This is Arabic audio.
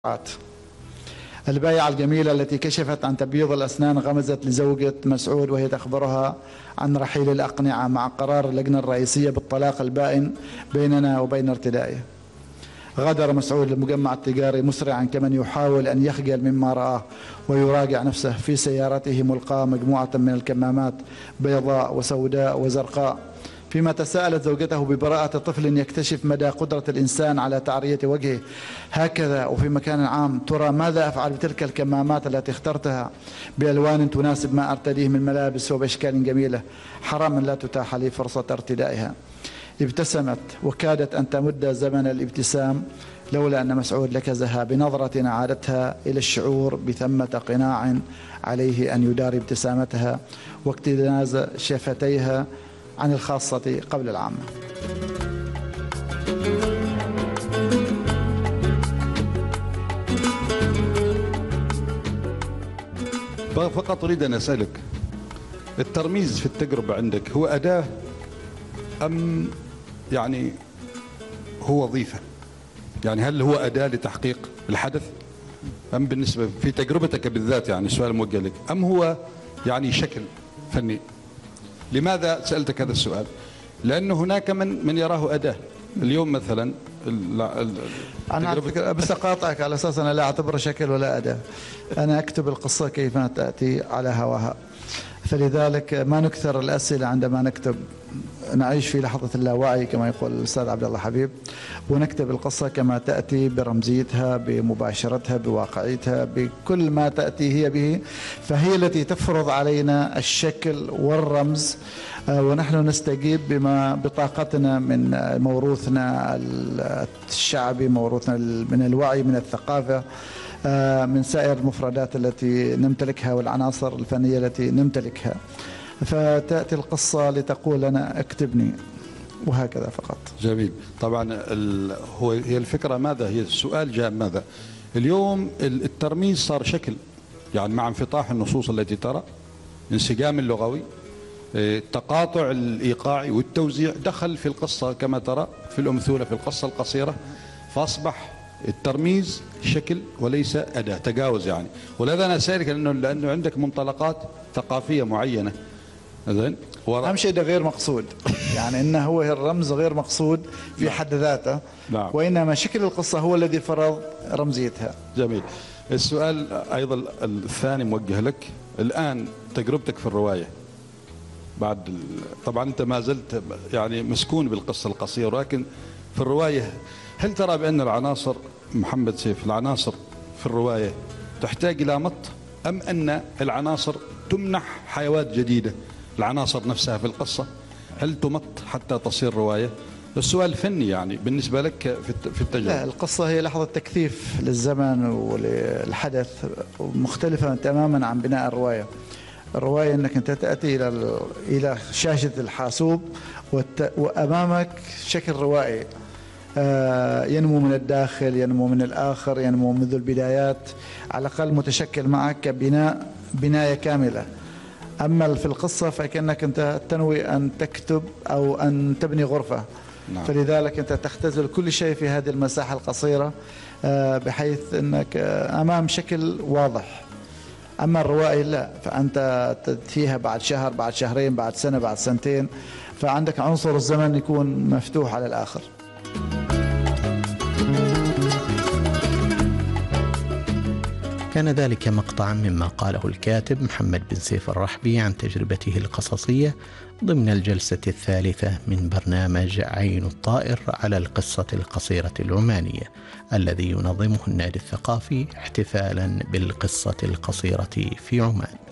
البايعة الجميلة التي كشفت عن تبييض الأسنان غمزت لزوجة مسعود وهي تخبرها عن رحيل الأقنعة مع قرار اللجنة الرئيسية بالطلاق البائن بيننا وبين ارتدائه. غادر مسعود المجمع التجاري مسرعا كمن يحاول أن يخجل مما رآه ويراجع نفسه. في سيارته ملقاة مجموعة من الكمامات بيضاء وسوداء وزرقاء، فيما تساءلت زوجته ببراءة طفل يكتشف مدى قدرة الإنسان على تعرية وجهه هكذا وفي مكان عام. ترى ماذا أفعل بتلك الكمامات التي اخترتها بألوان تناسب ما أرتديه من ملابس وبأشكال جميلة؟ حرام لا تتاح لي فرصة ارتدائها. ابتسمت وكادت أن تمد زمن الابتسام لولا أن مسعود لكزها بنظرة عادتها إلى الشعور بثمة قناع عليه أن يداري ابتسامتها واكتناز شفتيها عن الخاصة قبل العامة. فقط أريد أن أسألك، الترميز في التجربة عندك هو أداة أم يعني هو وظيفة؟ يعني هل هو أداة لتحقيق الحدث أم بالنسبة في تجربتك بالذات، يعني سؤال موجه لك، أم هو يعني شكل فني؟ لماذا سألتك هذا السؤال؟ لأنه هناك من يراه أداة. اليوم مثلا أنا بس أقاطعك على أساس أنا لا أعتبره شكل ولا أداة. أنا أكتب القصة كيف تأتي على هواها، فلذلك ما نكثر الأسئلة عندما نكتب. نعيش في لحظة اللاوعي كما يقول الأستاذ عبد الله حبيب، ونكتب القصة كما تأتي برمزيتها بمباشرتها بواقعيتها بكل ما تأتي هي به، فهي التي تفرض علينا الشكل والرمز، ونحن نستجيب بطاقتنا من موروثنا الشعبي، موروثنا من الوعي، من الثقافة، من سائر المفردات التي نمتلكها والعناصر الفنية التي نمتلكها. فتأتي القصة لتقول لنا اكتبني، وهكذا فقط. جميل. طبعا هي الفكرة ماذا؟ هي السؤال جاء ماذا؟ اليوم الترميز صار شكل، يعني مع انفتاح النصوص التي ترى، انسجام اللغوي، التقاطع الإيقاعي والتوزيع دخل في القصة كما ترى في الأمثلة في القصة القصيرة، فأصبح الترميز شكل وليس أداة تجاوز يعني. ولهذا أنا سألك لأنه عندك منطلقات ثقافية معينة. زين. أهم شيء ده غير مقصود، يعني إنه هو الرمز غير مقصود في حد ذاته. نعم. وإنما شكل القصة هو الذي فرض رمزيتها. جميل. السؤال أيضا الثاني موجه لك. الآن تجربتك في الرواية بعد طبعا أنت ما زلت يعني مسكون بالقصة القصيرة، لكن في الرواية هل ترى بأن العناصر محمد سيف العناصر في الرواية تحتاج إلى مط، أم أن العناصر تمنح حيوات جديدة؟ العناصر نفسها في القصة هل تمط حتى تصير رواية؟ السؤال فني يعني بالنسبة لك في التجربة. لا، القصة هي لحظة تكثيف للزمن وللحدث، مختلفة تماما عن بناء الرواية. الرواية أنك أنت تأتي إلى شاشة الحاسوب وأمامك شكل روائي، ينمو من الداخل، ينمو من الآخر، ينمو منذ البدايات، على الأقل متشكل معك كبناية كاملة. أما في القصة فكأنك أنت تنوي أن تكتب أو أن تبني غرفة. نعم. فلذلك أنت تختزل كل شيء في هذه المساحة القصيرة، بحيث أنك أمام شكل واضح. أما الروائي لا، فأنت فيها بعد شهر، بعد شهرين، بعد سنة، بعد سنتين، فعندك عنصر الزمن يكون مفتوح على الآخر. كان ذلك مقطعا مما قاله الكاتب محمد بن سيف الرحبي عن تجربته القصصية ضمن الجلسة الثالثة من برنامج عين الطائر على القصة القصيرة العمانية، الذي ينظمه النادي الثقافي احتفالا بالقصة القصيرة في عمان.